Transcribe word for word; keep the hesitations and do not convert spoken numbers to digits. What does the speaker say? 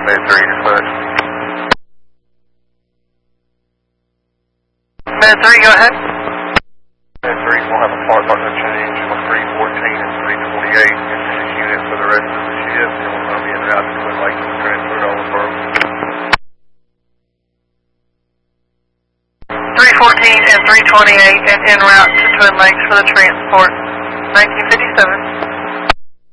Bed three, dispatch. Bed three, go ahead. Bed three, we'll have a part partner change on three fourteen and three twenty-eight into this unit for the rest of the shift, and we're going to be en route to Twin Lakes and transfer to Owensboro. three fourteen and three twenty-eight and en route to Twin Lakes for the transport. nineteen fifty-seven.